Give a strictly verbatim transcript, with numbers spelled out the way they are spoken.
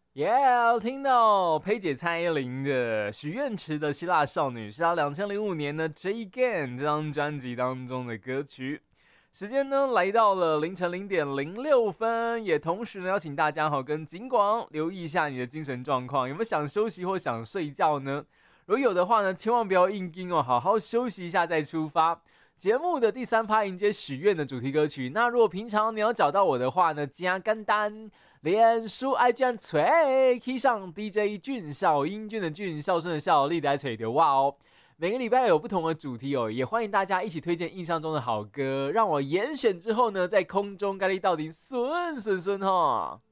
耶、yeah, 听到佩姐蔡依林的《许愿池的希腊少女》是她两千零五年的《J Again》这张专辑当中的歌曲。时间呢来到了凌晨零点零六分，也同时呢邀请大家好跟景广留意一下你的精神状况，有没有想休息或想睡觉呢？如果有的话呢，千万不要硬盯哦，好好休息一下再出发。节目的第三趴迎接许愿的主题歌曲。那如果平常你要找到我的话呢，加简单，脸书 I G 吹 key 上 D J 俊孝，英俊的俊，孝顺的孝，立在吹的哇哦。每个礼拜有不同的主题哦，也欢迎大家一起推荐印象中的好歌，让我严选之后呢，在空中咖喱到底顺顺顺哈。